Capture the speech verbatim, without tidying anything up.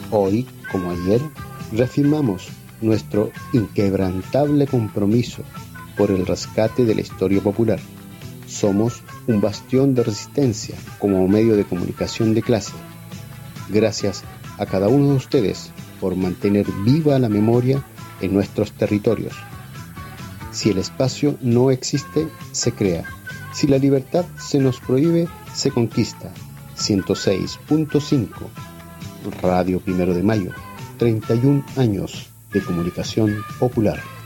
Hoy, como ayer, reafirmamos nuestro inquebrantable compromiso por el rescate de la historia popular. Somos un bastión de resistencia como medio de comunicación de clase. Gracias a cada uno de ustedes por mantener viva la memoria en nuestros territorios. Si el espacio no existe, se crea. Si la libertad se nos prohíbe, se conquista. ciento seis punto cinco Radio Primero de Mayo, treinta y un años de comunicación popular.